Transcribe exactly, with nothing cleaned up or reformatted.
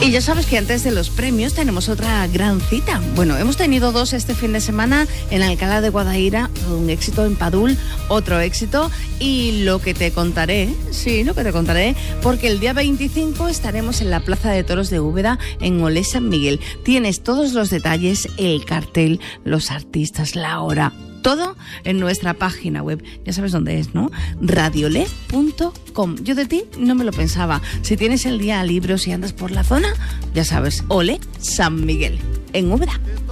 Y ya sabes que antes de los premios tenemos otra gran cita. Bueno, hemos tenido dos este fin de semana en Alcalá de Guadaira, un éxito en Padul, otro éxito, y lo que te contaré, sí, lo que te contaré, porque el día veinticinco estaremos en la Plaza de Toros de Úbeda, en Olé San Miguel. Tienes todos los detalles, el cartel, los artistas, la hora, todo en nuestra página web. Ya sabes dónde es, ¿no? radiolé punto com. Yo de ti no me lo pensaba. Si tienes el día libre o si andas por la zona, ya sabes, Olé San Miguel, en Úbeda.